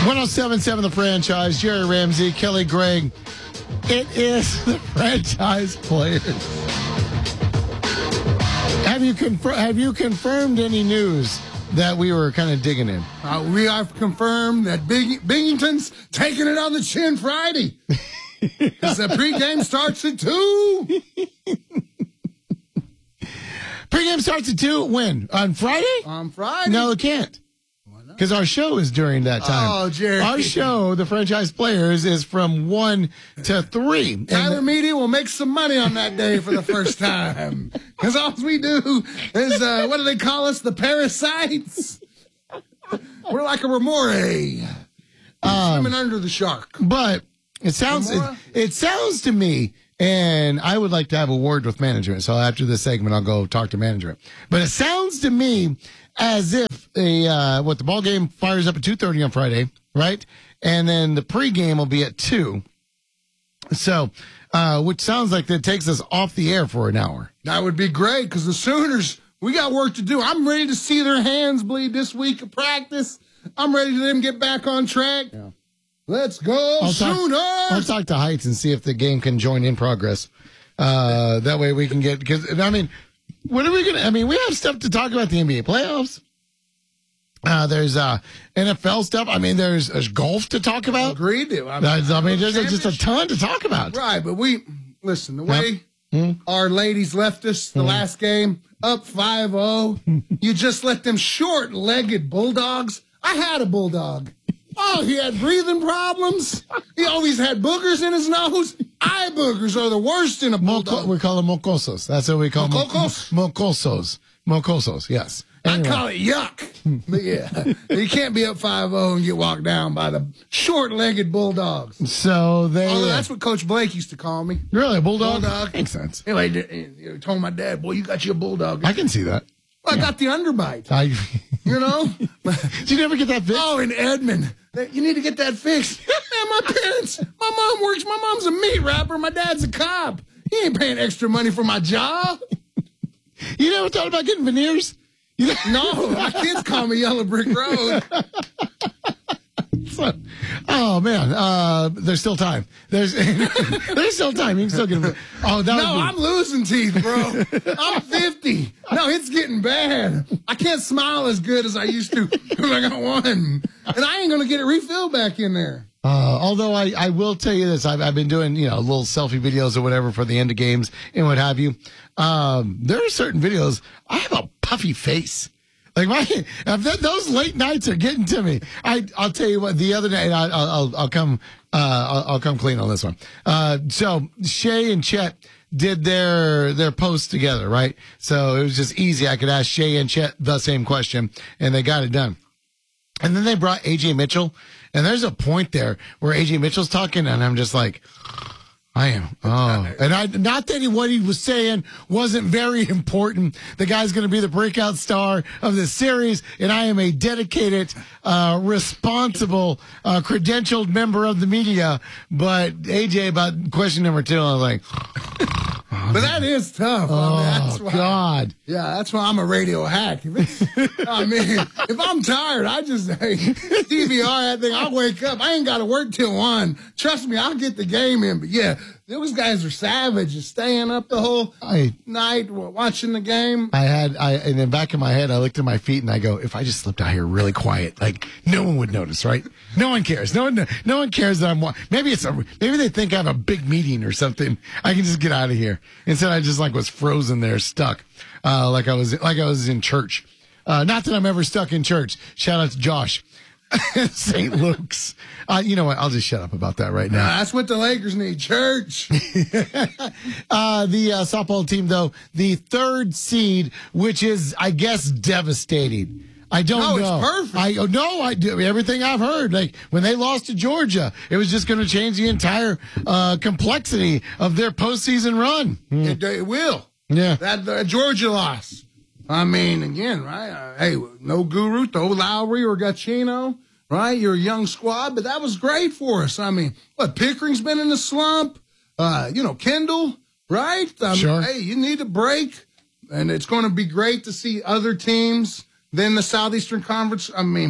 107.7 The Franchise, Jerry Ramsey, Kelly Gregg. It is the franchise players. Have you confirmed any news that we were kind of digging in? We have confirmed that Binghamton's taking it on the chin Friday. Because the pregame starts at 2. Pregame starts at 2. When? On Friday? On Friday. No, it can't. Because our show is during that time. Oh, Jerry. Our show, the franchise players, is from 1 to 3. Tyler Media will make some money on that day for the first time. Because all we do is, what do they call us? The parasites? We're like a remora. Swimming under the shark. But it sounds to me, and I would like to have a word with management. So after this segment, I'll go talk to management. But it sounds to me as if the ball game fires up at 2:30 on Friday, right? And then the pregame will be at 2. So, which sounds like that takes us off the air for an hour. That would be great because the Sooners, we got work to do. I'm ready to see their hands bleed this week of practice. I'm ready to them get back on track. Yeah. Let's go, Sooners! I'll talk to Heights and see if the game can join in progress. That way we can get, because, I mean, what are we going to, I mean, we have stuff to talk about the NBA playoffs. There's NFL stuff. I mean, there's golf to talk about. Agreed. I mean, there's just a ton to talk about. Right, but listen, the way our ladies left us the last game, up 5-0, you just let them short-legged bulldogs. I had a bulldog. Oh, he had breathing problems. He always had boogers in his nose. Eye boogers are the worst in a bulldog. We call them mocosos. That's what we call them. Mocosos? Mocosos, yes. Anyway. I call it yuck. But yeah, you can't be up 5-0 and get walked down by the short-legged bulldogs. So that's what Coach Blake used to call me. Really, a bulldog? Bulldog. Makes sense. Anyway, he told my dad, boy, you got you a bulldog. I can see that. Well, I got the underbite. You know? Did you never get that fixed? Oh, in Edmond. You need to get that fixed. Man, my mom's a meat wrapper. My dad's a cop. He ain't paying extra money for my job. You never thought about getting veneers? No, my kids call me Yellow Brick Road. Oh man, there's still time. There's still time. You can still get them. Oh, I'm losing teeth, bro. I'm 50. No, it's getting bad. I can't smile as good as I used to when I got one, and I ain't gonna get it refilled back in there. Although I will tell you this, I've been doing little selfie videos or whatever for the end of games and what have you. There are certain videos I have a puffy face. Like those late nights are getting to me. I'll tell you what. The other night, I'll come clean on this one. So Shay and Chet did their posts together, right? So it was just easy. I could ask Shay and Chet the same question, and they got it done. And then they brought AJ Mitchell, and there's a point there where AJ Mitchell's talking, and I'm just like, and not that what he was saying wasn't very important. The guy's going to be the breakout star of this series, and I am a dedicated, responsible, credentialed member of the media. But AJ, about question number 2, I was like, but that is tough. That's why, God. Yeah, that's why I'm a radio hack. If I'm tired, I just DVR that thing. I'll wake up. I ain't got to work till 1. Trust me, I'll get the game in. But yeah, those guys are savage. Staying up the whole night watching the game. In the back of my head, I looked at my feet and I go, if I just slipped out here really quiet, like no one would notice, right? No one cares. No one cares that maybe they think I have a big meeting or something. I can just get out of here. Instead, I just was frozen there, stuck, like I was in church. Not that I'm ever stuck in church. Shout out to Josh. St. Luke's. You know what? I'll just shut up about that right now. That's what the Lakers need, church. The softball team, though, the 3rd seed, which is, I guess, devastating. I don't know. It's perfect. I do everything I've heard. Like when they lost to Georgia, it was just going to change the entire complexity of their postseason run. It will. Yeah. That Georgia loss. I mean, again, right? Hey, no Guru, no Lowry or Gacchino, right? You're a young squad, but that was great for us. I mean, Pickering's been in the slump. Kendall, right? Sure. Hey, you need a break, and it's going to be great to see other teams than the Southeastern Conference. I mean,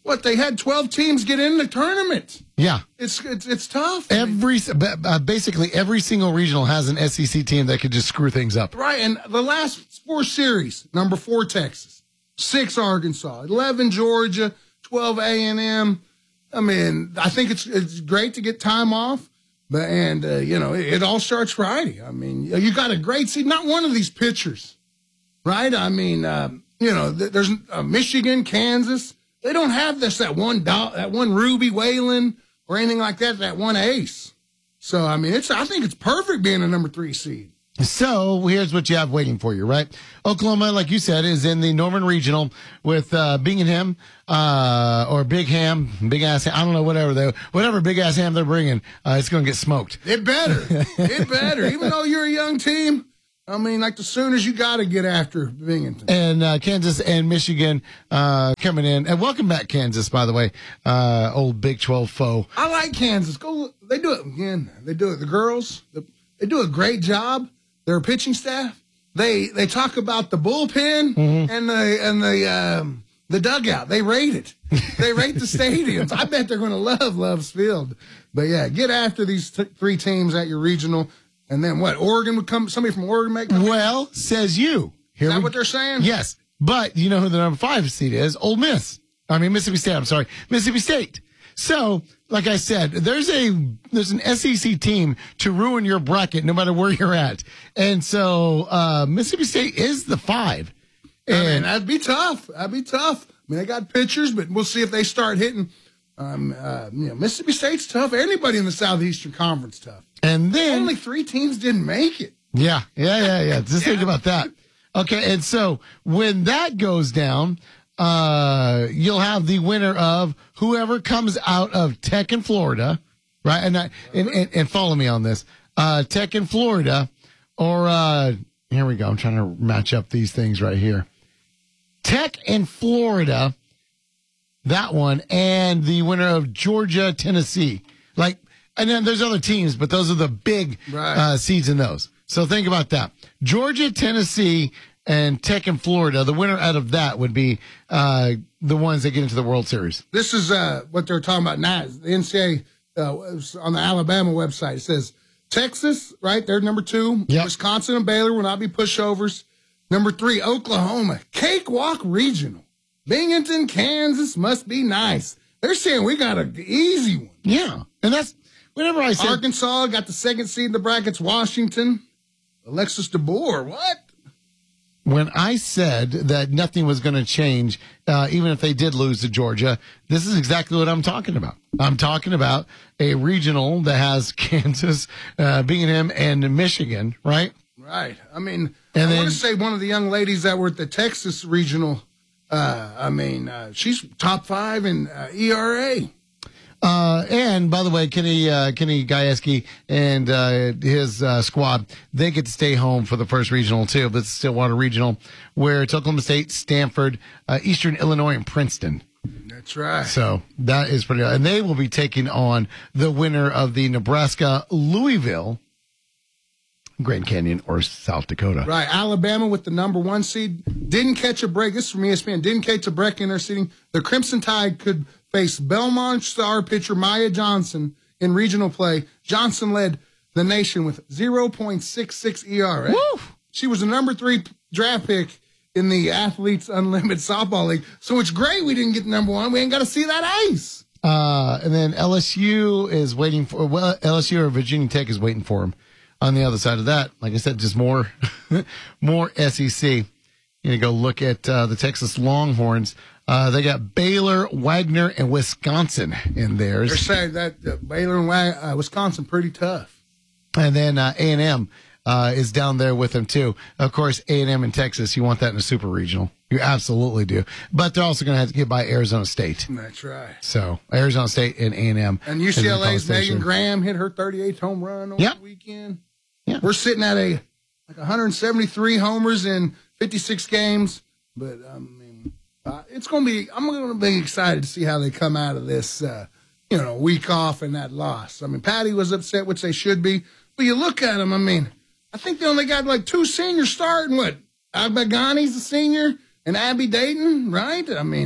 they had 12 teams get in the tournament. Yeah. It's tough. Basically every single regional has an SEC team that could just screw things up. Right, and the last 4 series, number 4 Texas, 6 Arkansas, 11 Georgia, 12 A&M. I mean, I think it's great to get time off, but it all starts Friday. I mean, you got a great seed. Not one of these pitchers, right? I mean, there's Michigan, Kansas. They don't have that one Ruby Whalen or anything like that. That one ace. So I mean, I think it's perfect being a number 3 seed. So here's what you have waiting for you, right? Oklahoma, like you said, is in the Norman Regional with Bingham or Big Ham, Big Ass Ham. I don't know, whatever Big Ass Ham they're bringing, it's going to get smoked. It better. Even though you're a young team, I mean, like the Sooners, you got to get after Binghamton. And Kansas and Michigan coming in. And welcome back, Kansas, by the way, old Big 12 foe. I like Kansas. They do it again. They do it. The girls, they do a great job. Their pitching staff, they talk about the bullpen and the dugout. They rate it. They rate the stadiums. I bet they're going to love Love's Field. But yeah, get after these 3 teams at your regional, and then what? Oregon would come. Somebody from Oregon make. Well, says you. Is that what they're saying? Yes, but you know who the number 5 seed is? Mississippi State. I'm sorry, Mississippi State. So, like I said, there's an SEC team to ruin your bracket no matter where you're at. And so, Mississippi State is the 5. And that'd be tough. I mean, they got pitchers, but we'll see if they start hitting. Mississippi State's tough. Anybody in the Southeastern Conference tough. And then only 3 teams didn't make it. Yeah. Just think about that. Okay. And so when that goes down, you'll have the winner of whoever comes out of Tech in Florida, right? And follow me on this. Tech in Florida, or here we go. I'm trying to match up these things right here. Tech in Florida, that one, and the winner of Georgia, Tennessee. And then there's other teams, but those are the big seeds in those. So think about that. Georgia, Tennessee, and Tech in Florida, the winner out of that would be the ones that get into the World Series. This is what they're talking about now. The NCAA on the Alabama website, it says Texas, right? They're number 2. Yep. Wisconsin and Baylor will not be pushovers. Number 3, Oklahoma, Cakewalk Regional. Binghamton, Kansas must be nice. They're saying we got an easy one. Yeah, and that's whenever I say Arkansas got the 2nd seed in the brackets. Washington, Alexis DeBoer. What? When I said that nothing was going to change, even if they did lose to Georgia, this is exactly what I'm talking about. I'm talking about a regional that has Kansas, Bingham, and Michigan, right? Right. I mean, I want to say one of the young ladies that were at the Texas regional, she's top 5 in ERA. And by the way, Kenny Gajewski and his squad, they get to stay home for the first regional too, but it's Stillwater Regional, where it's Oklahoma State, Stanford, Eastern Illinois, and Princeton. That's right. So that is pretty, and they will be taking on the winner of the Nebraska, Louisville, Grand Canyon, or South Dakota. Right. Alabama with the number 1 seed didn't catch a break. This is from ESPN. Didn't catch a break in their seeding. The Crimson Tide could face Belmont star pitcher Maya Johnson in regional play. Johnson led the nation with 0.66 ERA. Woo! She was the number 3 draft pick in the Athletes Unlimited Softball League. So it's great we didn't get number 1. We ain't got to see that ace. And then LSU is waiting for, LSU or Virginia Tech is waiting for him. On the other side of that, like I said, just more SEC. You go look at the Texas Longhorns. They got Baylor, Wagner, and Wisconsin in theirs. They're saying that Baylor and Wisconsin pretty tough. And then A&M is down there with them too. Of course, A&M in Texas, you want that in a super regional. You absolutely do. But they're also going to have to get by Arizona State. That's right. So Arizona State and A&M. And UCLA's Megan Graham hit her 38th home run over the weekend. Yeah. We're sitting at 173 homers in 56 games. But, it's going to be, I'm going to be excited to see how they come out of this, week off and that loss. I mean, Patty was upset, which they should be. But you look at them, I think they only got 2 seniors starting. What? Agbagani's a senior and Abby Dayton, right?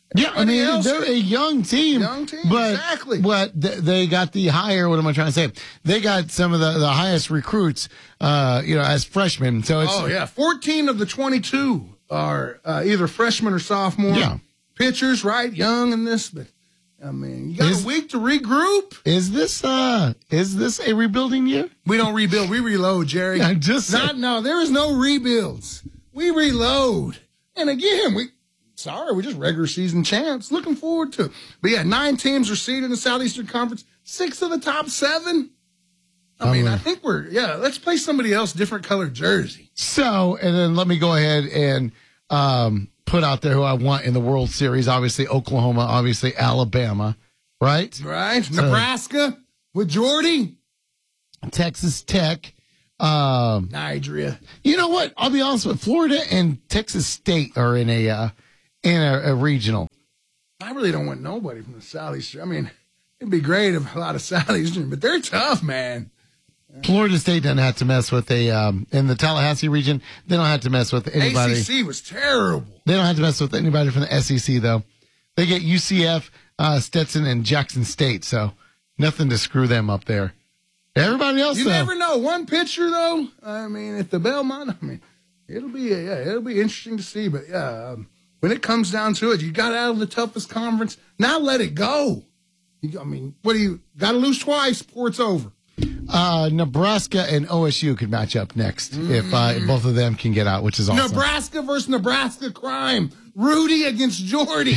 Yeah, I mean, else- they're a young team. But, exactly. But they got the higher, what am I trying to say? They got some of the highest recruits, as freshmen. So it's, 14 of the 22 are either freshmen or sophomore. Yeah. Pitchers, right? Young in this, but I mean, you got a week to regroup. Is this a rebuilding year? We don't rebuild, we reload, Jerry. I'm just saying. No, there is no rebuilds. We reload. And again, we're just regular season champs. Looking forward to it. But yeah, 9 teams are seeded in the Southeastern Conference. 6 of the top 7. I mean, I think let's play somebody else, different colored jersey. So, and then let me go ahead and put out there who I want in the World Series. Obviously, Oklahoma. Obviously, Alabama. Right? Right. Nebraska with Jordy. Texas Tech. Nidria. You know what? I'll be honest with Florida and Texas State are in a regional. I really don't want nobody from the Southeastern. I mean, it'd be great if a lot of Southeastern, but they're tough, man. Florida State doesn't have to mess with in the Tallahassee region. They don't have to mess with anybody. ACC was terrible. They don't have to mess with anybody from the SEC, though. They get UCF, Stetson, and Jackson State, so nothing to screw them up there. Everybody else, you never know. One pitcher, though. I mean, at the Belmont, it'll be interesting to see. But when it comes down to it, you got out of the toughest conference. Now let it go. What do you got to lose twice before it's over? Nebraska and OSU could match up next if both of them can get out, which is awesome. Nebraska versus Nebraska crime. Rudy against Jordy.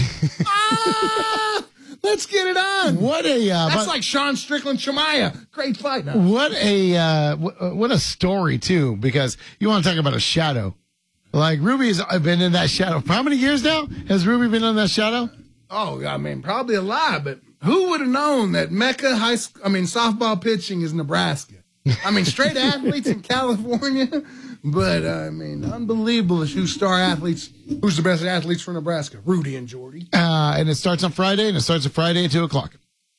Let's get it on. What a that's like Sean Strickland Shemaiah. Great fight. Now. What a story too, because you want to talk about a shadow. Like Ruby's been in that shadow for how many years now? Has Ruby been in that shadow? Oh, I mean, probably a lot, but who would have known that Mecca softball pitching is Nebraska? I mean, straight athletes in California, but unbelievable two-star athletes. Who's the best athletes for Nebraska? Rudy and Jordy. And it starts on Friday, at 2:00.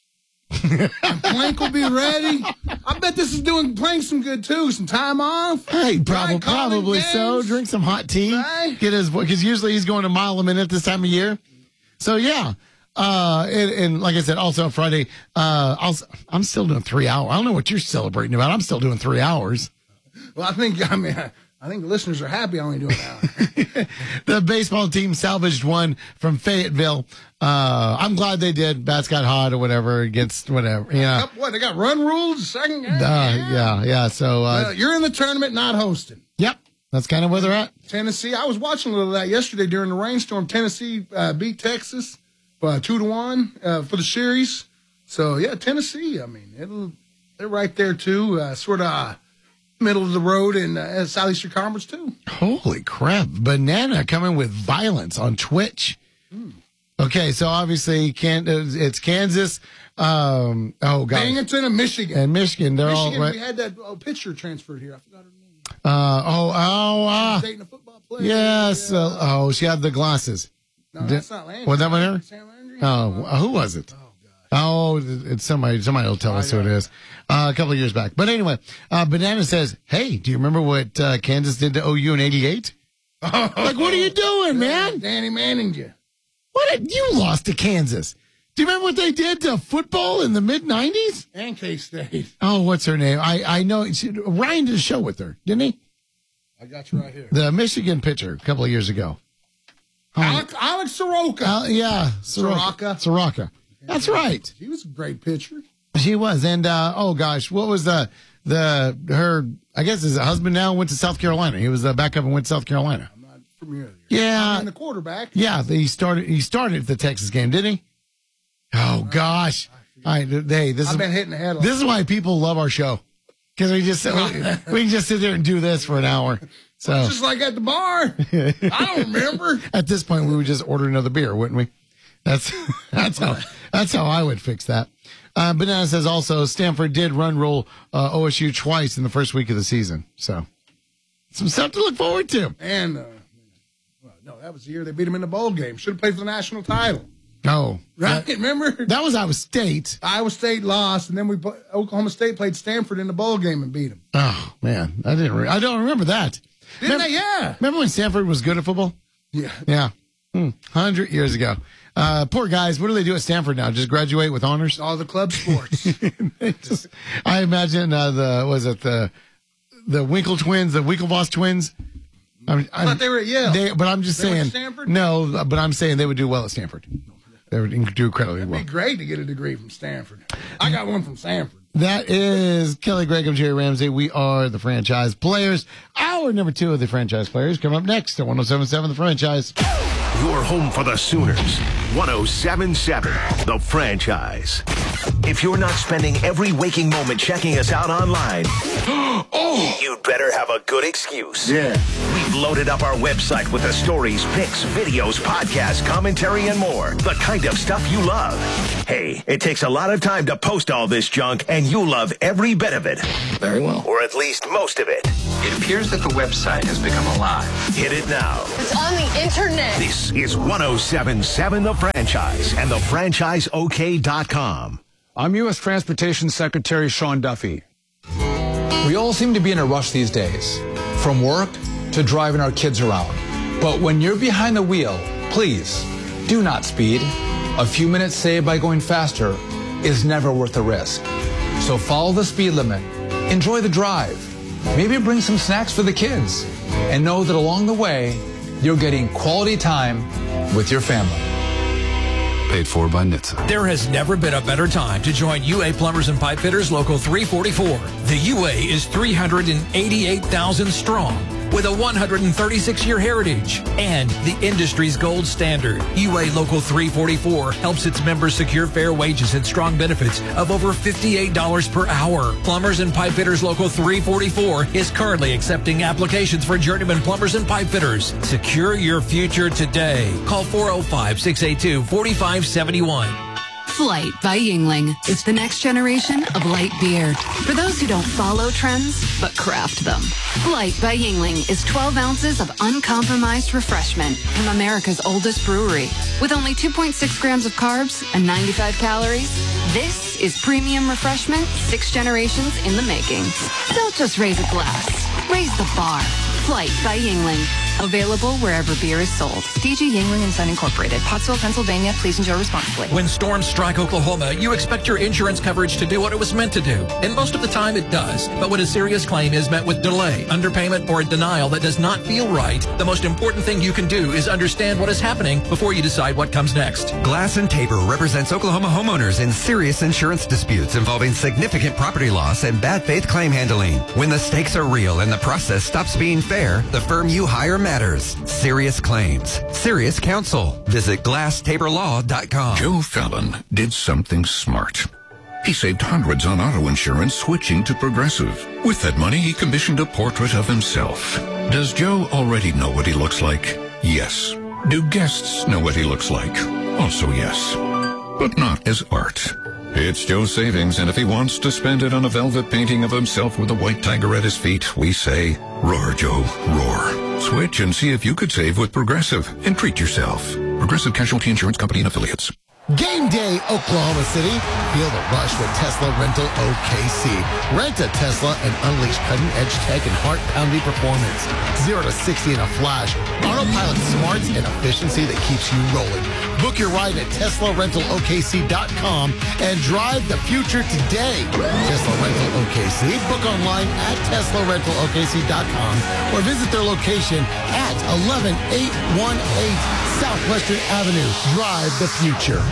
And Plank will be ready. I bet this is doing Plank some good too. Some time off. Hey, probably so. Drink some hot tea. Right. Because usually he's going a mile a minute this time of year. So yeah. And like I said, also on Friday, I'm still doing 3 hours. I don't know what you're celebrating about. I'm still doing 3 hours. Well, I think the listeners are happy I only do an hour. The baseball team salvaged one from Fayetteville. I'm glad they did. Bats got hot or whatever against whatever. Yeah. What, they got run rules second game? Yeah. So, you're in the tournament, not hosting. Yep. That's kind of where they're at. Tennessee. I was watching a little of that yesterday during the rainstorm. Tennessee beat Texas 2-1 for the series. So yeah, Tennessee. I mean, they're right there too. Sort of middle of the road in Southeastern Conference too. Holy crap! Banana coming with violence on Twitch. Okay, so obviously it's Kansas. Oh god, Binghamton and Michigan. And Michigan. They're all right. We had that pitcher transferred here. I forgot her name. Dating a football player. Yes. She had the glasses. No, that's not Landry. Was that one her? Sam Landry? Oh, who was it? Oh, gosh. Oh, it's somebody. Somebody will tell us who it is. A couple of years back. But anyway, Banana says, "Hey, do you remember what Kansas did to OU in '88? Like, what are you doing, man? Danny Manning, you. You lost to Kansas. Do you remember what they did to football in the mid '90s? And K-State. Oh, what's her name? I know. Ryan did a show with her, didn't he? I got you right here. The Michigan pitcher a couple of years ago. Alex Soroka. Yeah, Soroka. That's right. He was a great pitcher. She was. And, oh gosh, what was her, I guess his husband now went to South Carolina. He was the backup and went to South Carolina. I'm not familiar. Yeah. The quarterback. Yeah, he started the Texas game, didn't he? Oh gosh. I've been hitting the head. This is why people love our show. Because we can just sit there and do this for an hour. So it's just like at the bar. I don't remember. At this point, we would just order another beer, wouldn't we? That's how I would fix that. Banana says also Stanford did run roll OSU twice in the first week of the season. So some stuff to look forward to. And no, that was the year they beat them in the bowl game. Should have played for the national title. Oh, right. Remember? That was Iowa State. Iowa State lost, and then Oklahoma State played Stanford in the bowl game and beat them. Oh man, I don't remember that. Didn't they? Yeah. Remember when Stanford was good at football? Yeah. Yeah. 100 years ago. Poor guys. What do they do at Stanford now? Just graduate with honors? All the club sports. I imagine the Winkle twins, the Winklevoss twins. I thought they were at Yale. But I'm just saying. Stanford? No, but I'm saying they would do well at Stanford. They would do incredibly well. It'd be great to get a degree from Stanford. I got one from Stanford. That is Kelly Graham, Jerry Ramsey. We are the Franchise Players. Hour number 2 of the Franchise Players come up next at 107.7 The Franchise. Your home for the Sooners. 107.7 The Franchise. If you're not spending every waking moment checking us out online, you'd better have a good excuse. Yeah. We've loaded up our website with the stories, pics, videos, podcasts, commentary, and more. The kind of stuff you love. Hey, it takes a lot of time to post all this junk, and you love every bit of it. Very well. Or at least most of it. It appears that the website has become alive. Hit it now. It's on the internet. This is 107.7 The Franchise and thefranchiseok.com. I'm U.S. Transportation Secretary Sean Duffy. We all seem to be in a rush these days, from work to driving our kids around. But when you're behind the wheel, please do not speed. A few minutes saved by going faster is never worth the risk. So follow the speed limit, enjoy the drive, maybe bring some snacks for the kids, and know that along the way, you're getting quality time with your family. Paid for by NHTSA. There has never been a better time to join UA Plumbers and Pipe Fitters Local 344. The UA is 388,000 strong with a 136-year heritage and the industry's gold standard. UA Local 344 helps its members secure fair wages and strong benefits of over $58 per hour. Plumbers and Pipe Fitters Local 344 is currently accepting applications for journeyman plumbers and pipe fitters. Secure your future today. Call 405-682-4571. Flight by Yuengling. It's the next generation of light beer. For those who don't follow trends, but craft them. Flight by Yuengling is 12 ounces of uncompromised refreshment from America's oldest brewery. With only 2.6 grams of carbs and 95 calories, this is premium refreshment 6 generations in the making. Don't just raise a glass. Raise the bar. Flight by Yuengling. Available wherever beer is sold. DG Yuengling and Son Incorporated. Pottsville, Pennsylvania. Please enjoy responsibly. When storms strike Oklahoma, you expect your insurance coverage to do what it was meant to do. And most of the time it does. But when a serious claim is met with delay, underpayment, or a denial that does not feel right, the most important thing you can do is understand what is happening before you decide what comes next. Glass and Tabor represents Oklahoma homeowners in serious insurance disputes involving significant property loss and bad faith claim handling. When the stakes are real and the process stops being fair, the firm you hire matters. Serious claims. Serious counsel. Visit GlassTaborLaw.com. Joe Fallon did something smart. He saved hundreds on auto insurance switching to Progressive. With that money, he commissioned a portrait of himself. Does Joe already know what he looks like? Yes. Do guests know what he looks like? Also yes. But not as art. It's Joe's savings, and if he wants to spend it on a velvet painting of himself with a white tiger at his feet, we say, roar, Joe, roar. Switch and see if you could save with Progressive and treat yourself. Progressive Casualty Insurance Company and Affiliates. Game day, Oklahoma City. Feel the rush with Tesla Rental OKC. Rent a Tesla and unleash cutting-edge tech and heart-pounding performance. 0 to 60 in a flash. Autopilot smarts and efficiency that keeps you rolling. Book your ride at TeslaRentalOKC.com and drive the future today. Tesla Rental OKC. Book online at TeslaRentalOKC.com or visit their location at 11818 Southwestern Avenue. Drive the future.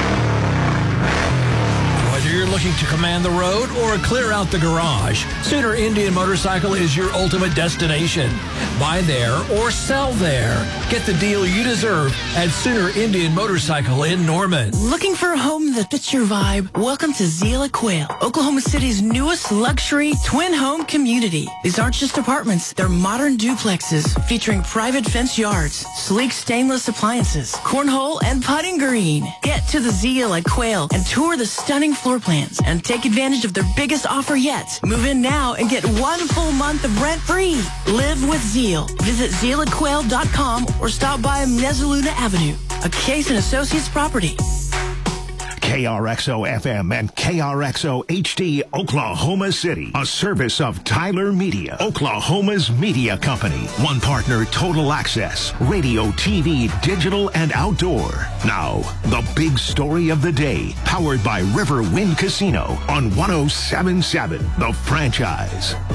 Whether you're looking to command the road or clear out the garage, Sooner Indian Motorcycle is your ultimate destination. Buy there or sell there. Get the deal you deserve at Sooner Indian Motorcycle in Norman. Looking for a home that fits your vibe? Welcome to Zila Quail, Oklahoma City's newest luxury twin home community. These aren't just apartments, they're modern duplexes featuring private fence yards, sleek stainless appliances, cornhole, and putting green. Get to the Zila Quail and tour the stunning floor plans and take advantage of their biggest offer yet. Move in now and get 1 full month of rent free. Live with Zeal. Visit ZealAQuail.com or stop by Mezzaluna Avenue, a Case & Associates property. KRXO FM and KRXO HD Oklahoma City, a service of Tyler Media, Oklahoma's media company. One partner, Total Access, radio, TV, digital, and outdoor. Now, the big story of the day, powered by Riverwind Casino on 107.7 The Franchise.